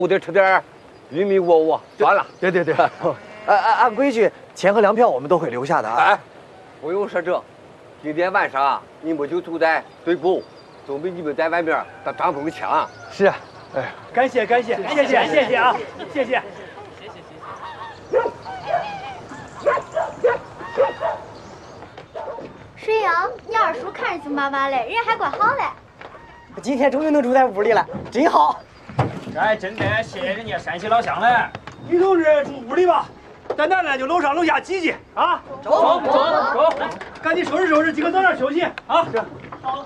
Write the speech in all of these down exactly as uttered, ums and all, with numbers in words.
我得吃点玉米窝窝。算了， 对对对，按按按规矩，钱和粮票我们都会留下的啊。 哎，不用说这，今天晚上你们就住在对沟，总比你们在外面搭帐篷强。 是啊，哎， 感谢感谢谢谢谢谢啊，谢谢。 水英，你二叔看着凶巴巴的，人还怪好嘞。 今天终于能住在屋里了，真好。 哎，真的谢谢人家山西老乡了。女同志住屋里吧，咱男的就楼上楼下挤挤啊。走走走，赶紧收拾收拾，几个早点休息啊。是。好。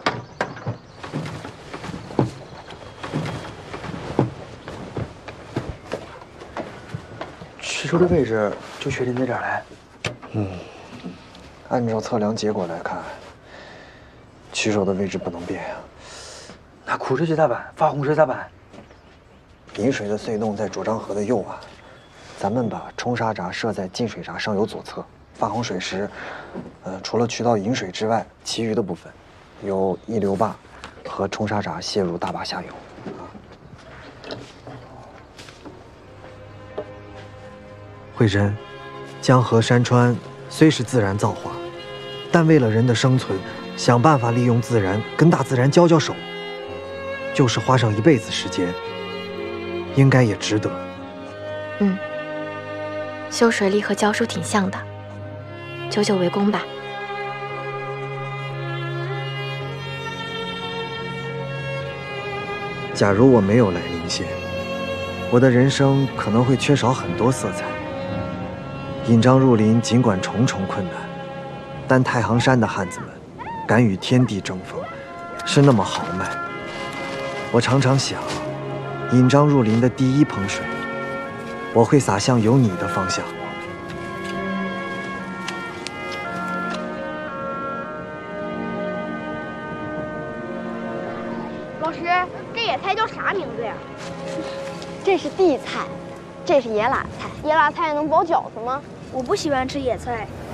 曲手的位置就确定在这儿来。嗯。 按照测量结果来看，曲手的位置不能变呀。 那枯水水咋办？发洪水咋办？ 引水的隧洞在卓漳河的右岸，咱们把冲沙闸设在进水闸上游左侧。发洪水时，呃，除了渠道引水之外，其余的部分由溢流坝和冲沙闸泄入大坝下游。啊，慧珍，江河山川虽是自然造化。 但为了人的生存，想办法利用自然，跟大自然交交手，就是花上一辈子时间，应该也值得。 嗯，修水利和教书挺像的，久久为功吧。 假如我没有来临县，我的人生可能会缺少很多色彩。引章入林，尽管重重困难。 但太行山的汉子们敢与天地争锋，是那么豪迈。我常常想，引章入林的第一盆水，我会洒向有你的方向。 老师，这野菜叫啥名字呀？ 这是地菜，这是野辣菜。野辣菜能包饺子吗？ 我不喜欢吃野菜。